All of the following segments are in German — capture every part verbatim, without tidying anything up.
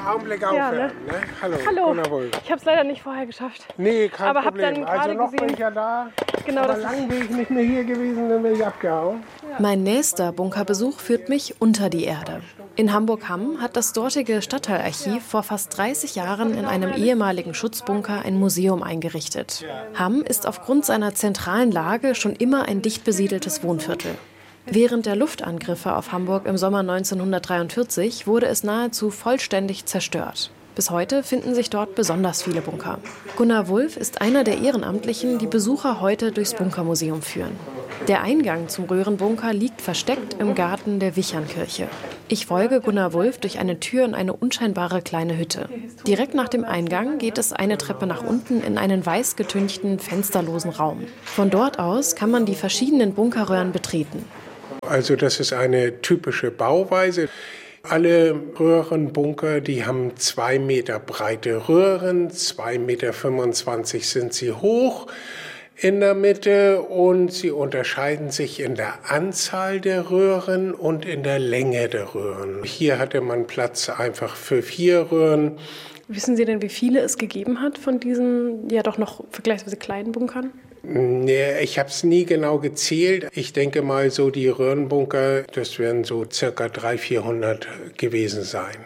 Augenblick aufhören. Ja, ne? Ne? Hallo, Hallo. Gunnar Wulff. Ich habe es leider nicht vorher geschafft. Nee, kein Aber hab Problem. dann Also gerade noch bin gesehen- ich ja da. Genau, aber das ist- lang bin ich nicht mehr hier gewesen, dann bin ich abgehauen. Mein nächster Bunkerbesuch führt mich unter die Erde. In Hamburg-Hamm hat das dortige Stadtteilarchiv vor fast dreißig Jahren in einem ehemaligen Schutzbunker ein Museum eingerichtet. Hamm ist aufgrund seiner zentralen Lage schon immer ein dicht besiedeltes Wohnviertel. Während der Luftangriffe auf Hamburg im Sommer neunzehnhundertdreiundvierzig wurde es nahezu vollständig zerstört. Bis heute finden sich dort besonders viele Bunker. Gunnar Wulff ist einer der Ehrenamtlichen, die Besucher heute durchs Bunkermuseum führen. Der Eingang zum Röhrenbunker liegt versteckt im Garten der Wichernkirche. Ich folge Gunnar Wulff durch eine Tür in eine unscheinbare kleine Hütte. Direkt nach dem Eingang geht es eine Treppe nach unten in einen weiß getünchten, fensterlosen Raum. Von dort aus kann man die verschiedenen Bunkerröhren betreten. Also das ist eine typische Bauweise. Alle Röhrenbunker, die haben zwei Meter breite Röhren, zwei Meter fünfundzwanzig sind sie hoch in der Mitte und sie unterscheiden sich in der Anzahl der Röhren und in der Länge der Röhren. Hier hatte man Platz einfach für vier Röhren. Wissen Sie denn, wie viele es gegeben hat von diesen ja doch noch vergleichsweise kleinen Bunkern? Nee, ich habe es nie genau gezählt. Ich denke mal, so die Röhrenbunker, das werden so circa dreihundert, vierhundert gewesen sein.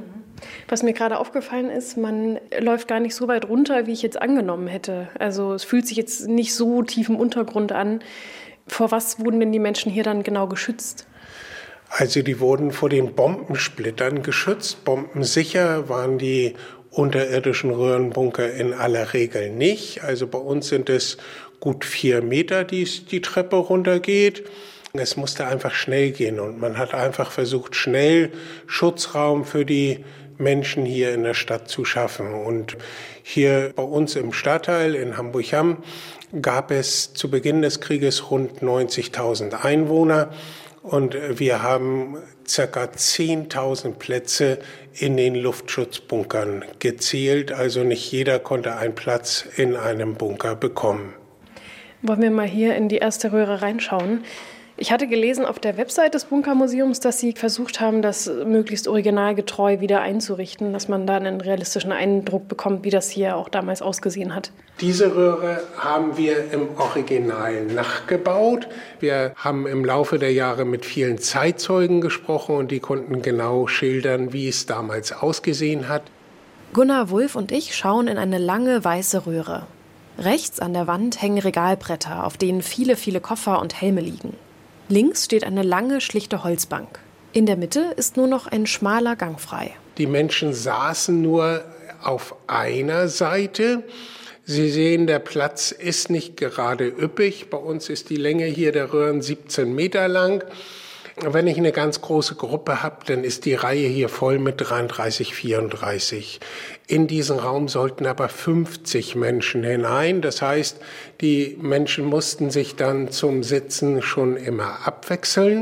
Was mir gerade aufgefallen ist, man läuft gar nicht so weit runter, wie ich jetzt angenommen hätte. Also es fühlt sich jetzt nicht so tief im Untergrund an. Vor was wurden denn die Menschen hier dann genau geschützt? Also die wurden vor den Bombensplittern geschützt. Bombensicher waren die unterirdischen Röhrenbunker in aller Regel nicht. Also bei uns sind es gut vier Meter, die die Treppe runtergeht. Es musste einfach schnell gehen und man hat einfach versucht, schnell Schutzraum für die Menschen hier in der Stadt zu schaffen. Und hier bei uns im Stadtteil in Hamburg-Hamm gab es zu Beginn des Krieges rund neunzigtausend Einwohner. Und wir haben ca. zehntausend Plätze in den Luftschutzbunkern gezählt. Also nicht jeder konnte einen Platz in einem Bunker bekommen. Wollen wir mal hier in die erste Röhre reinschauen? Ich hatte gelesen auf der Website des Bunkermuseums, dass Sie versucht haben, das möglichst originalgetreu wieder einzurichten, dass man da einen realistischen Eindruck bekommt, wie das hier auch damals ausgesehen hat. Diese Röhre haben wir im Original nachgebaut. Wir haben im Laufe der Jahre mit vielen Zeitzeugen gesprochen und die konnten genau schildern, wie es damals ausgesehen hat. Gunnar Wulff und ich schauen in eine lange weiße Röhre. Rechts an der Wand hängen Regalbretter, auf denen viele, viele Koffer und Helme liegen. Links steht eine lange, schlichte Holzbank. In der Mitte ist nur noch ein schmaler Gang frei. Die Menschen saßen nur auf einer Seite. Sie sehen, der Platz ist nicht gerade üppig. Bei uns ist die Länge hier der Röhren siebzehn Meter lang. Wenn ich eine ganz große Gruppe habe, dann ist die Reihe hier voll mit dreiunddreißig, vierunddreißig. In diesen Raum sollten aber fünfzig Menschen hinein. Das heißt, die Menschen mussten sich dann zum Sitzen schon immer abwechseln.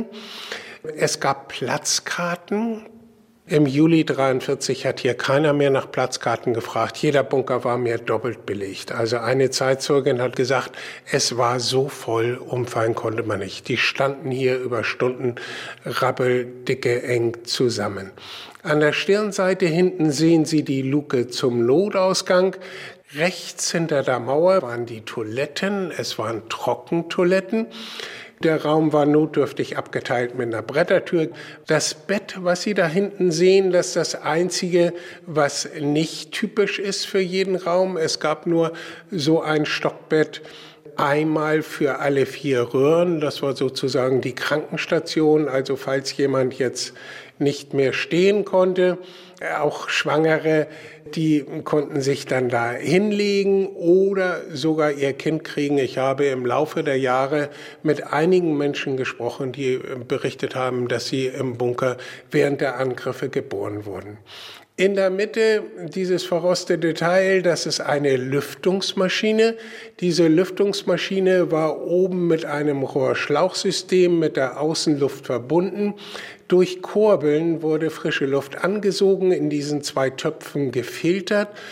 Es gab Platzkarten. Im Juli dreiundvierzig hat hier keiner mehr nach Platzkarten gefragt. Jeder Bunker war mehr doppelt belegt. Also eine Zeitzeugin hat gesagt, es war so voll, umfallen konnte man nicht. Die standen hier über Stunden rabbeldicke eng zusammen. An der Stirnseite hinten sehen Sie die Luke zum Notausgang. Rechts hinter der Mauer waren die Toiletten. Es waren Trockentoiletten. Der Raum war notdürftig abgeteilt mit einer Brettertür. Das Bett, was Sie da hinten sehen, das ist das Einzige, was nicht typisch ist für jeden Raum. Es gab nur so ein Stockbett, einmal für alle vier Röhren. Das war sozusagen die Krankenstation. Also falls jemand jetzt nicht mehr stehen konnte, auch Schwangere, die konnten sich dann da hinlegen oder sogar ihr Kind kriegen. Ich habe im Laufe der Jahre mit einigen Menschen gesprochen, die berichtet haben, dass sie im Bunker während der Angriffe geboren wurden. In der Mitte dieses verrostete Teil, das ist eine Lüftungsmaschine. Diese Lüftungsmaschine war oben mit einem Rohrschlauchsystem mit der Außenluft verbunden. Durch Kurbeln wurde frische Luft angesogen, in diesen zwei Töpfen gefiltert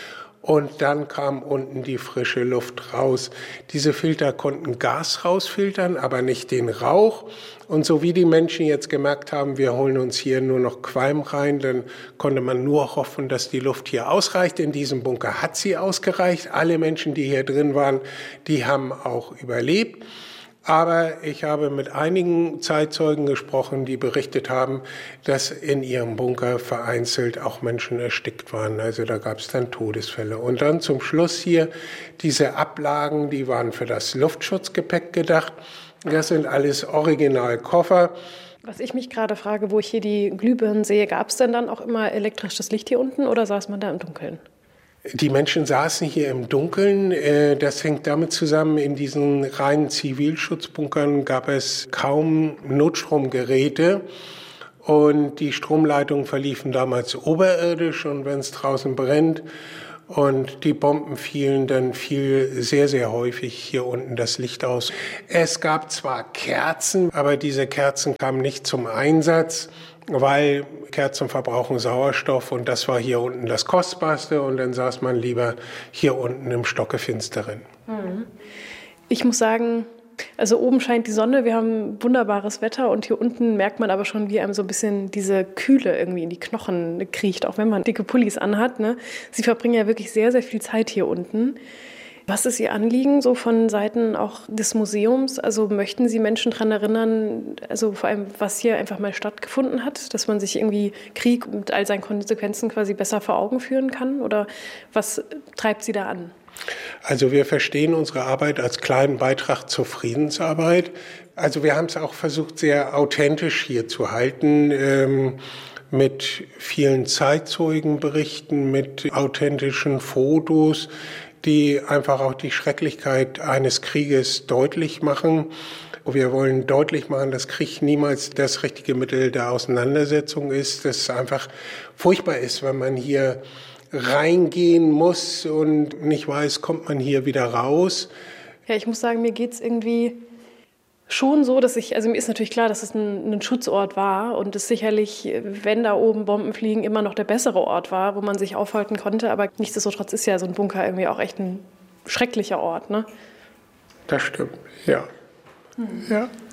und dann kam unten die frische Luft raus. Diese Filter konnten Gas rausfiltern, aber nicht den Rauch. Und so wie die Menschen jetzt gemerkt haben, wir holen uns hier nur noch Qualm rein, dann konnte man nur hoffen, dass die Luft hier ausreicht. In diesem Bunker hat sie ausgereicht. Alle Menschen, die hier drin waren, die haben auch überlebt. Aber ich habe mit einigen Zeitzeugen gesprochen, die berichtet haben, dass in ihrem Bunker vereinzelt auch Menschen erstickt waren. Also da gab es dann Todesfälle. Und dann zum Schluss hier diese Ablagen, die waren für das Luftschutzgepäck gedacht. Das sind alles Originalkoffer. Was ich mich gerade frage, wo ich hier die Glühbirnen sehe, gab es denn dann auch immer elektrisches Licht hier unten oder saß man da im Dunkeln? Die Menschen saßen hier im Dunkeln. Das hängt damit zusammen, in diesen reinen Zivilschutzbunkern gab es kaum Notstromgeräte. Und die Stromleitungen verliefen damals oberirdisch. Und wenn es draußen brennt und die Bomben fielen, dann fiel sehr, sehr häufig hier unten das Licht aus. Es gab zwar Kerzen, aber diese Kerzen kamen nicht zum Einsatz, weil Kerzen verbrauchen Sauerstoff und das war hier unten das Kostbarste und dann saß man lieber hier unten im Stockefinsteren. Ich muss sagen, also oben scheint die Sonne, wir haben wunderbares Wetter und hier unten merkt man aber schon, wie einem so ein bisschen diese Kühle irgendwie in die Knochen kriecht, auch wenn man dicke Pullis anhat, ne? Sie verbringen ja wirklich sehr, sehr viel Zeit hier unten. Was ist Ihr Anliegen so von Seiten auch des Museums? Also möchten Sie Menschen daran erinnern, also vor allem, was hier einfach mal stattgefunden hat, dass man sich irgendwie Krieg mit all seinen Konsequenzen quasi besser vor Augen führen kann? Oder was treibt Sie da an? Also wir verstehen unsere Arbeit als kleinen Beitrag zur Friedensarbeit. Also wir haben es auch versucht, sehr authentisch hier zu halten, ähm, mit vielen Zeitzeugenberichten, mit authentischen Fotos, die einfach auch die Schrecklichkeit eines Krieges deutlich machen. Wir wollen deutlich machen, dass Krieg niemals das richtige Mittel der Auseinandersetzung ist, dass es einfach furchtbar ist, wenn man hier reingehen muss und nicht weiß, kommt man hier wieder raus. Ja, ich muss sagen, mir geht's irgendwie schon so, dass ich, also mir ist natürlich klar, dass es ein, ein Schutzort war und es sicherlich, wenn da oben Bomben fliegen, immer noch der bessere Ort war, wo man sich aufhalten konnte. Aber nichtsdestotrotz ist ja so ein Bunker irgendwie auch echt ein schrecklicher Ort, ne? Das stimmt, ja. Hm. Ja.